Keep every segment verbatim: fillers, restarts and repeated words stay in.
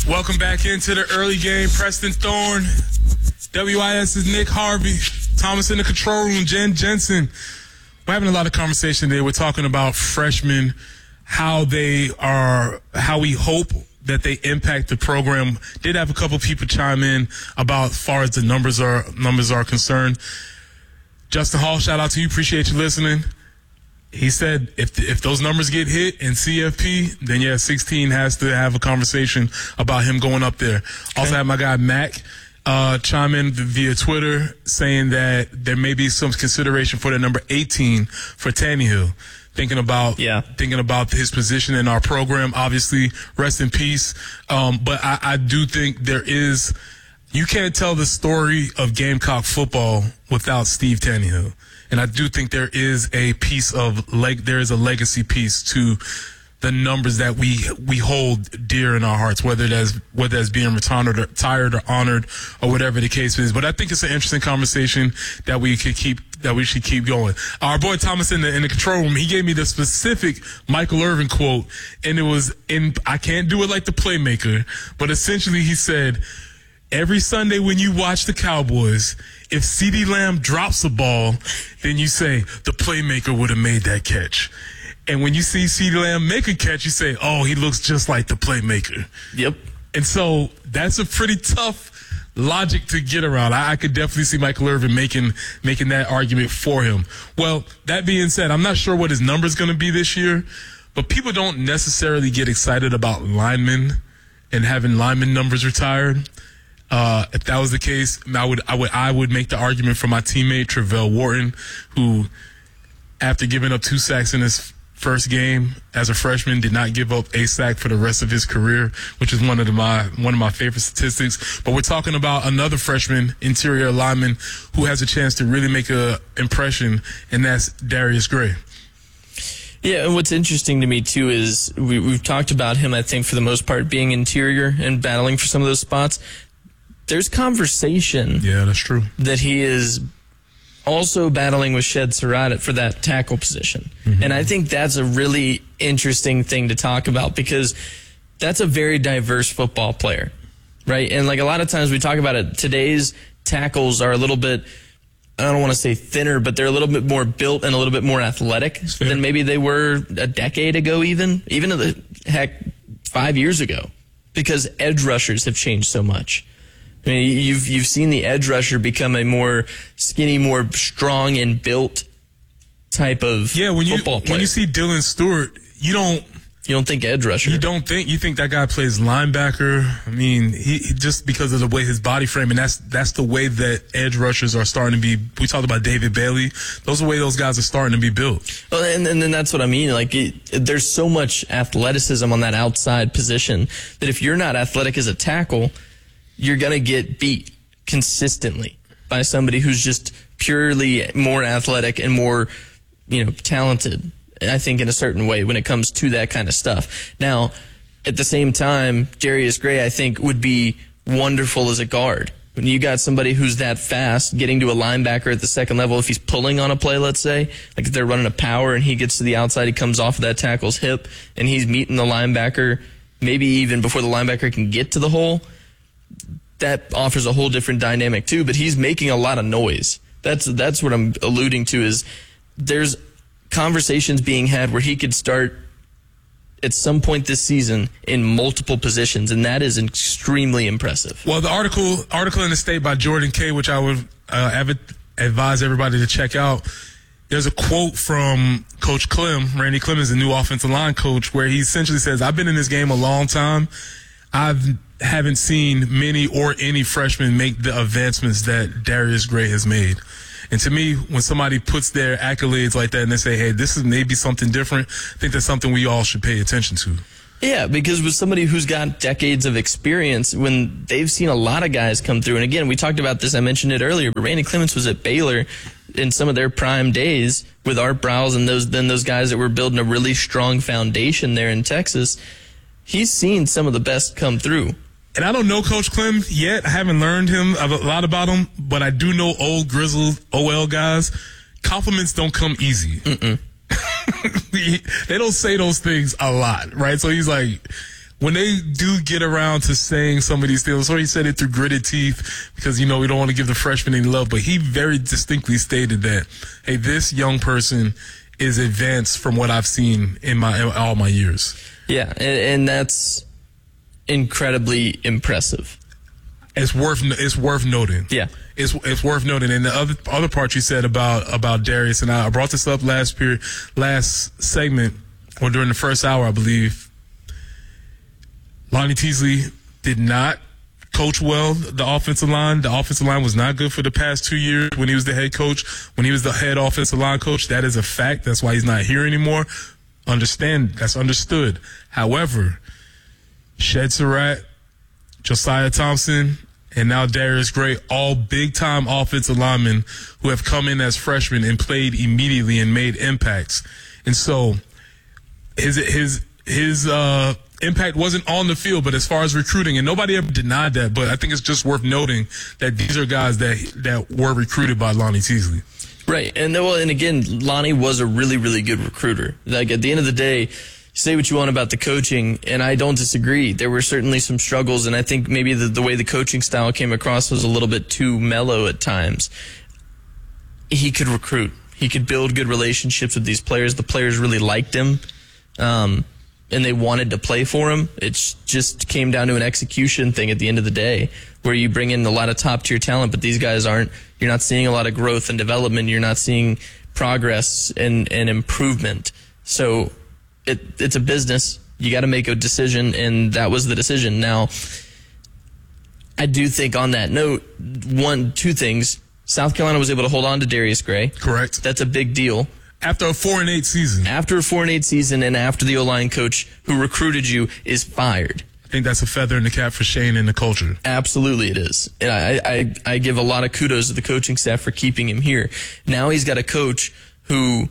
Welcome back into the early game. Preston Thorne, W I S's Nick Harvey, Thomas in the control room, Jen Jensen. We're having a lot of conversation today. We're talking about freshmen, how they are, how we hope that they impact the program. Did have a couple people chime in about as far as the numbers are numbers are concerned. Justin Hall, shout out to you. Appreciate you listening. He said if if those numbers get hit in C F P, then yeah, sixteen has to have a conversation about him going up there. Okay. Also have my guy Mac uh, chime in via Twitter saying that there may be some consideration for the number eighteen for Tannehill. Thinking about yeah. thinking about his position in our program. Obviously, rest in peace. Um, but I, I do think there is. You can't tell the story of Gamecock football without Steve Tannehill. And I do think there is a piece of leg, there is a legacy piece to the numbers that we we hold dear in our hearts, whether that's whether that's being retired or, tired or honored or whatever the case is. But I think it's an interesting conversation that we could keep that we should keep going. Our boy Thomas in the in the control room, he gave me the specific Michael Irvin quote, and it was in I can't do it like the playmaker, but essentially he said, every Sunday when you watch the Cowboys, if CeeDee Lamb drops a ball, then you say, the playmaker would have made that catch. And when you see CeeDee Lamb make a catch, you say, oh, he looks just like the playmaker. Yep. And so that's a pretty tough logic to get around. I, I could definitely see Michael Irvin making making that argument for him. Well, that being said, I'm not sure what his number's going to be this year, but people don't necessarily get excited about linemen and having lineman numbers retired. Uh, if that was the case, I would, I would, I would make the argument for my teammate Travell Wharton, who, after giving up two sacks in his first game as a freshman, did not give up a sack for the rest of his career, which is one of the, my one of my favorite statistics. But we're talking about another freshman interior lineman who has a chance to really make an impression, and that's Darius Gray. Yeah, and what's interesting to me, too, is we, we've talked about him, I think, for the most part, being interior and battling for some of those spots. There's conversation. Yeah, that's true. That he is also battling with Shed Surratt for that tackle position. Mm-hmm. And I think that's a really interesting thing to talk about because that's a very diverse football player, right? And like a lot of times we talk about it, today's tackles are a little bit, I don't want to say thinner, but they're a little bit more built and a little bit more athletic than maybe they were a decade ago even, even the heck, five years ago, because edge rushers have changed so much. I mean, you've you've seen the edge rusher become a more skinny, more strong and built type of yeah. When you football player. When you see Dylan Stewart, you don't you don't think edge rusher. You don't think you think that guy plays linebacker. I mean, he, he just because of the way his body frame, and that's that's the way that edge rushers are starting to be. We talked about David Bailey. Those are the way those guys are starting to be built. Well, and and then that's what I mean. Like, it, there's so much athleticism on that outside position that if you're not athletic as a tackle, you're going to get beat consistently by somebody who's just purely more athletic and more, you know, talented, I think, in a certain way when it comes to that kind of stuff. Now, at the same time, Darius Gray, I think, would be wonderful as a guard. When you got somebody who's that fast, getting to a linebacker at the second level, if he's pulling on a play, let's say, like if they're running a power and he gets to the outside, he comes off of that tackle's hip, and he's meeting the linebacker, maybe even before the linebacker can get to the hole, that offers a whole different dynamic too, but he's making a lot of noise. That's that's what I'm alluding to is there's conversations being had where he could start at some point this season in multiple positions, and that is extremely impressive. Well, the article article in the State by Jordan Kay, which I would uh, advise everybody to check out, there's a quote from Coach Clem, Randy Clemens, the new offensive line coach, where he essentially says, I've been in this game a long time. I've haven't seen many or any freshmen make the advancements that Darius Gray has made. And to me, when somebody puts their accolades like that and they say, hey, this is maybe something different, I think that's something we all should pay attention to. Yeah, because with somebody who's got decades of experience, when they've seen a lot of guys come through, and again, we talked about this, I mentioned it earlier, but Randy Clements was at Baylor in some of their prime days with Art Browse and those then those guys that were building a really strong foundation there in Texas. He's seen some of the best come through. And I don't know Coach Clem yet. I haven't learned him a lot about him, but I do know old grizzled O L guys. Compliments don't come easy. Mm-mm. They don't say those things a lot, right? So he's like, when they do get around to saying some of these things, or he said it through gritted teeth because, you know, we don't want to give the freshman any love, but he very distinctly stated that, hey, this young person is advanced from what I've seen in my in all my years. Yeah, and, and that's incredibly impressive. It's worth it's worth noting. Yeah, it's it's worth noting. And the other other part you said about about Darius, and I brought this up last period, last segment, or during the first hour, I believe. Lonnie Teasley did not coach well the offensive line. The offensive line was not good for the past two years when he was the head coach. When he was the head offensive line coach, that is a fact. That's why he's not here anymore. Understand, that's understood. However, Shed Surratt, Josiah Thompson, and now Darius Gray, all big-time offensive linemen who have come in as freshmen and played immediately and made impacts. And so his his his uh impact wasn't on the field, but as far as recruiting, and nobody ever denied that, but I think it's just worth noting that these are guys that that were recruited by Lonnie Teasley. Right, and well, and again, Lonnie was a really, really good recruiter. Like, at the end of the day, say what you want about the coaching, and I don't disagree. There were certainly some struggles, and I think maybe the, the way the coaching style came across was a little bit too mellow at times. He could recruit. He could build good relationships with these players. The players really liked him. Um, and they wanted to play for him. It just came down to an execution thing at the end of the day, where you bring in a lot of top-tier talent, but these guys aren't. You're not seeing a lot of growth and development. You're not seeing progress and, and improvement. So it, it's a business. You got to make a decision, and that was the decision. Now, I do think on that note, one, two things. South Carolina was able to hold on to Darius Gray. Correct. That's a big deal. After a four and eight season. After a four and eight season, and after the O-line coach who recruited you is fired. I think that's a feather in the cap for Shane and the culture. Absolutely, it is. And I, I, I give a lot of kudos to the coaching staff for keeping him here. Now he's got a coach who,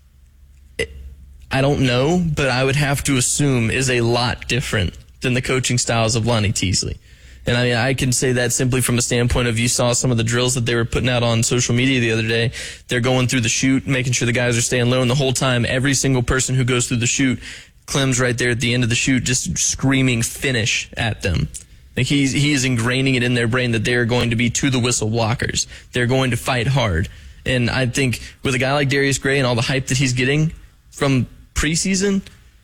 I don't know, but I would have to assume is a lot different than the coaching styles of Lonnie Teasley. And I mean, I can say that simply from a standpoint of, you saw some of the drills that they were putting out on social media the other day. They're going through the chute, making sure the guys are staying low, and the whole time, every single person who goes through the chute, Clem's right there at the end of the chute, just screaming finish at them. Like, he's, he is ingraining it in their brain that they're going to be to the whistle blockers. They're going to fight hard. And I think with a guy like Darius Gray and all the hype that he's getting from preseason,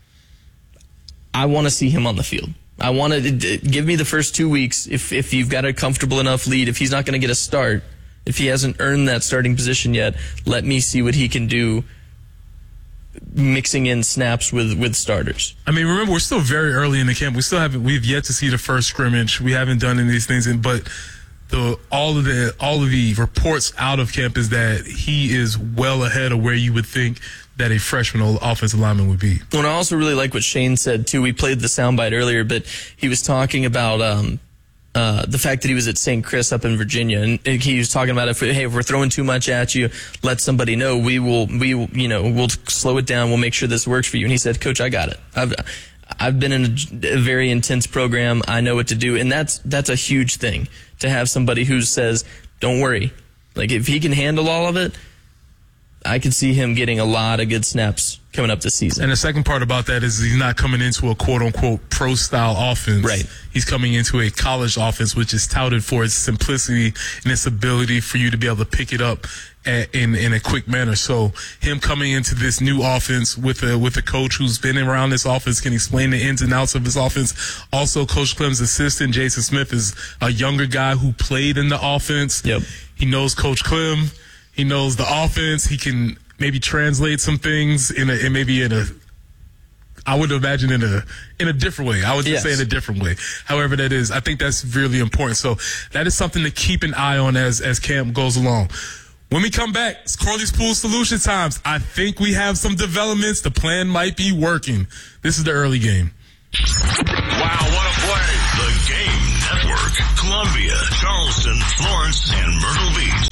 I want to see him on the field. I want to give me the first two weeks. If if you've got a comfortable enough lead, if he's not going to get a start, if he hasn't earned that starting position yet, let me see what he can do mixing in snaps with, with starters. I mean, remember, we're still very early in the camp. We still haven't, we've yet to see the first scrimmage. We haven't done any of these things, and, but the, all of the, all of the reports out of camp is that he is well ahead of where you would think that a freshman offensive lineman would be. Well, and I also really like what Shane said, too. We played the soundbite earlier, but he was talking about um, uh, the fact that he was at Saint Chris up in Virginia, and he was talking about, if we, hey, if we're throwing too much at you, let somebody know. We will, we will, you know, we'll slow it down. We'll make sure this works for you. And he said, Coach, I got it. I've, I've been in a, a very intense program. I know what to do, and that's that's a huge thing, to have somebody who says, don't worry. Like, if he can handle all of it, I could see him getting a lot of good snaps coming up this season. And the second part about that is he's not coming into a quote-unquote pro-style offense. Right. He's coming into a college offense, which is touted for its simplicity and its ability for you to be able to pick it up at, in in a quick manner. So him coming into this new offense with a with a coach who's been around this offense, can explain the ins and outs of this offense. Also, Coach Clem's assistant, Jason Smith, is a younger guy who played in the offense. Yep. He knows Coach Clem. He knows the offense. He can maybe translate some things in a, in maybe in a, I would imagine in a, in a different way. I would just yes. say in a different way. However that is, I think that's really important. So that is something to keep an eye on as, as camp goes along. When we come back, it's Corley's Pool Solution Times. I think we have some developments. The plan might be working. This is the early game. Wow, what a play. The Game Network. Columbia, Charleston, Florence, and Myrtle Beach.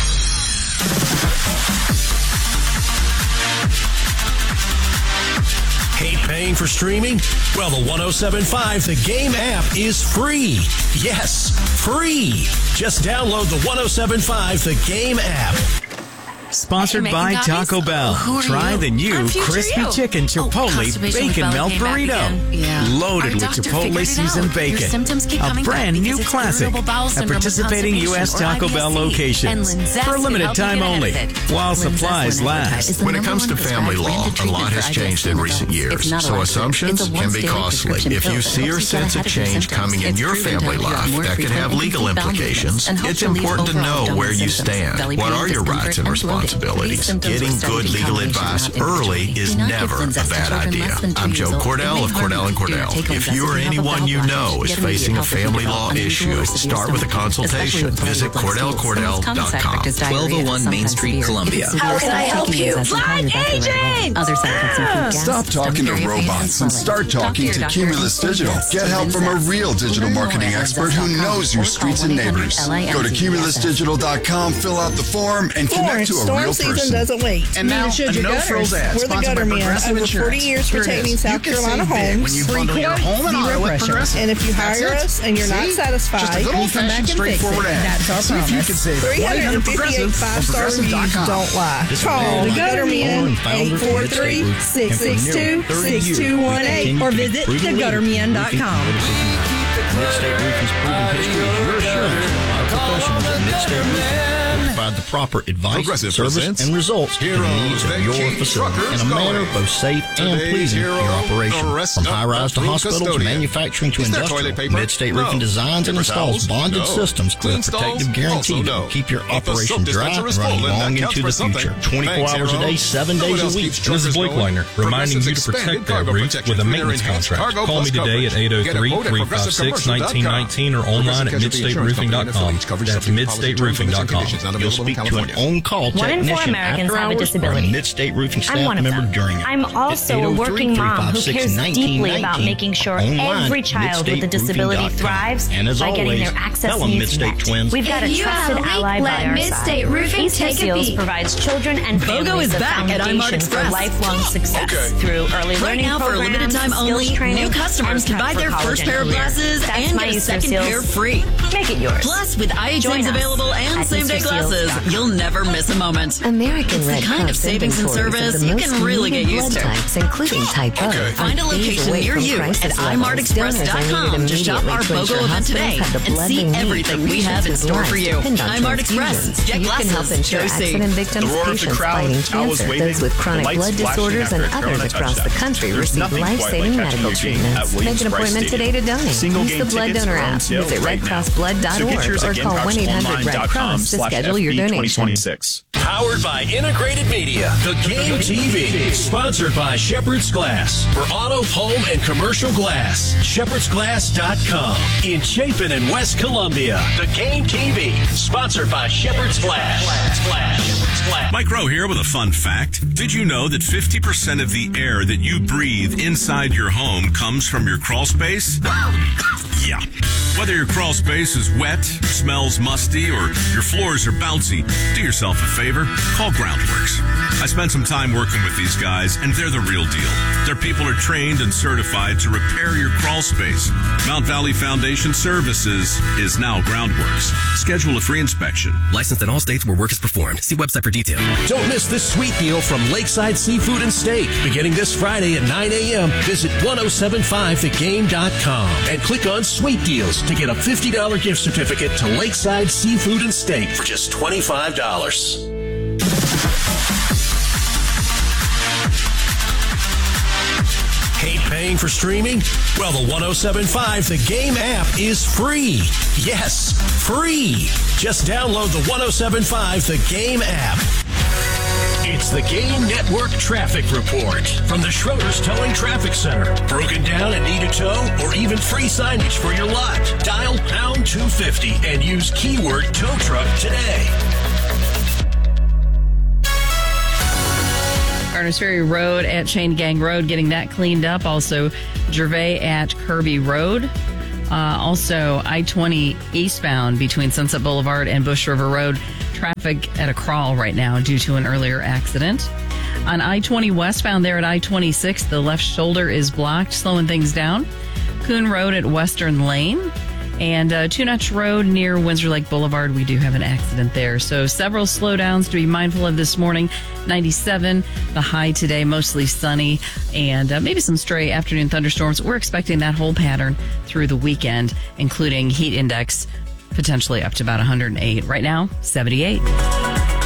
Hate paying for streaming? Well, the one oh seven point five The Game app is free. Yes, free. Just download the one oh seven point five The Game app. Sponsored Hey, by making Taco copies? Bell. Who are Try you? the new I'm future crispy you. chicken Oh, chipotle constipation with bacon Bella melt came back burrito. again. Yeah. Loaded Our with doctor Chipotle figured it seasoned out. Your bacon. symptoms keep A coming brand back new because it's classic irritable bowel at syndrome with participating U S constipation or Taco Bell I B S C. And locations Linzess for a can limited help you time get out of only it. while Linzess supplies Linaclotide last. is the When it number comes one to family prescribed law, branded a treatment lot for has I B S changed C in in recent adults. years, It's not a so luxury. assumptions It's a can be once-daily costly. prescription If pill you that see or helps you get sense a ahead of your change symptoms. coming in It's your proven to family help you have life more that could frequent have and legal complete bowel implications, movements and helps it's relieve important to overall know where abdominal you symptoms, stand. belly What pain, are your rights discomfort, and and bloating. responsibilities? These symptoms Getting were good studied in legal combination advice with early individually. is Do not give never a Linzess to bad children idea. less than two I'm years Joe old. Cordell It of may Cordell harm and you. Do not Cordell. take If Linzess you or if you have a anyone bowel you blockage. know is Get immediate facing a help if you family develop law unusual issue, or severe start with a symptoms, consultation. especially with Visit blood Cordell stools. Cordell Some dot side com. effect is diarrhea, twelve oh one Main sometimes Street, severe. Columbia. If it's How can I severe, help taking you? Linzess will calm your back Flight right away. agent! Other side effects include gas, Stop talking to stomach area pain, robots and swelling. start Talk talking your to doctor Cumulus and Digital. suggest Get help from a Linzess. real digital Learn more marketing at expert who linzess dot com knows your or call streets and one eight hundred neighbors. L A M Go to C cumulus digital dot com, fill out the form, and connect to a Storm real season person. doesn't wait. And now, Neither should a your no-frills gutters. ad We're the sponsored gutter by men. Progressive Over Insurance. forty years Here it protecting is. South You can Carolina save big homes. when you Free bundle your quote, home and zero auto with pressure. Progressive. And if you That's hire it. us and you're not See? satisfied, Just a good we come back old-fashioned, and fix straightforward it. ad. That's our See if you promise. can save three hundred fifty-eight five-star reviews don't lie. Call the Gutter Men eight four three, six six two, six two one eight or visit the gutter men dot com. Mid-State Roofing's proven history is your assurance. Our professionals at Mid-State Roofing provide the proper advice, Progressive service, presents and results to the needs of Heroes your that keep facility truckers in a manner going. both safe and Today's pleasing to hero, your operation. the rest From of high-rise to the room hospitals, custodian. manufacturing to Is there industrial, toilet paper? Mid-State No. Roofing designs and Paper installs towels? bonded No. systems with Clean a protective stalls? guarantee Also that no. will keep your If the operation soap dry dispenser and is running full, then long that into counts the for something. future. twenty-four Thanks, hours a hero. day, seven Know what days a else week. keeps This is truckers Blake going? Weiner, reminding you to Progressive's protect expanded their cargo routes protection with a through their maintenance enhanced contract. Cargo Call me Plus today at eight oh three, three five six, one nine one nine or online at mid state roofing dot com. That's mid state roofing dot com. You'll speak to an on-call One in four technician Americans after have a hours or disability. a Mid-State Roofing I'm staff one of member them. during it. I'm also a working mom who cares deeply about making sure every child with a disability thrives and as by always, getting their access tell 'em needs Mid-State met. Twins. We've got If a you have trusted a leak, ally let by our Mid-State side. Roofing Eastern take a Seals peek. provides children and BOGO families is the back at iMart foundation for Express. lifelong success Okay. through early Right learning now, for a programs, limited time skills only, training, new customers and can buy prep their for first college pair of and career. glasses That's and my get a Eastern second Seals. pair free. Make it yours. Plus, with eye Join exams us available and at same-day Easter Seals glasses, dot com. you'll never miss a moment. American It's the Red kind of Cross savings and inventories service of the you most can really get needed used blood to. types, including type O. Okay. Find a are days location away near from you crisis at levels. i mart express dot Donors are com needed to shop immediately our to ensure BOGO event hospitals today have the and blood see they need everything for we have in patients store whose for lives you. depend on iMart Express. transfusions. Get You can help glasses. ensure Go see. accident victims, The roar of the patients crowd, fighting towels cancer, waving, those with the chronic lights blood flashing disorders, after and a Carolina others across the touchdown. country There's receive nothing quite life-saving like catching medical a game treatments. at Make an Williams-Brice appointment today to donate. Single Use game the Blood tickets Donor are on app. sale Visit right red now. cross blood dot So get org yours or at call one eight hundred gamecocks online red dot com cross to slash schedule your F B twenty donation. twenty-six. Powered by Integrated Media, The Game T V. Sponsored by Shepherd's Glass. For auto, home, and commercial glass. shepherds glass dot com. In Chapin and West Columbia. The Game T V. Sponsored by Shepherd's Glass. Glass. Shepherd's Glass. Mike Rowe here with a fun fact. Did you know that fifty percent of the air that you breathe inside your home comes from your crawl space? Yeah. Whether your crawl space is wet, smells musty, or your floors are bouncy, do yourself a favor, call Groundworks. I spent some time working with these guys, and they're the real deal. Their people are trained and certified to repair your crawl space. Mount Valley Foundation Services is now Groundworks. Schedule a free inspection. Licensed in all states where work is performed. See website for details. Don't miss this sweet deal from Lakeside Seafood and Steak. Beginning this Friday at nine a.m., visit ten seventy-five the game dot com and click on Sweet Deals to get a fifty dollars gift certificate to Lakeside Seafood and Steak for just twenty-five dollars. Hate paying for streaming? Well, the ten seventy-five The Game app is free. Yes, free. Just download the ten seventy-five The Game app. It's the Game Network Traffic Report from the Schroeder's Towing Traffic Center. Broken down and need a tow or even free signage for your lot. Dial pound two fifty and use keyword tow truck today. Garners Ferry Road at Chain Gang Road, getting that cleaned up. Also, Gervais at Kirby Road. Uh, also, I twenty eastbound between Sunset Boulevard and Bush River Road. Traffic at a crawl right now due to an earlier accident. On I twenty westbound there at I twenty-six, the left shoulder is blocked, slowing things down. Coon Road at Western Lane. And uh, Two Notch Road near Windsor Lake Boulevard, we do have an accident there. So several slowdowns to be mindful of this morning. ninety-seven, the high today, mostly sunny, and uh, maybe some stray afternoon thunderstorms. We're expecting that whole pattern through the weekend, including heat index potentially up to about one hundred eight. Right now, seventy-eight.